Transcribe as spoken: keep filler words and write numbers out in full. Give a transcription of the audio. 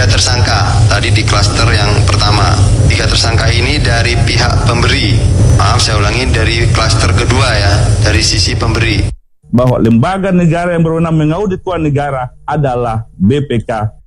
tiga tersangka tadi di klaster yang pertama. Tiga tersangka ini dari pihak pemberi. Maaf, saya ulangi, dari klaster kedua ya, dari sisi pemberi. Bahwa lembaga negara yang berwenang mengaudit keuangan negara adalah B P K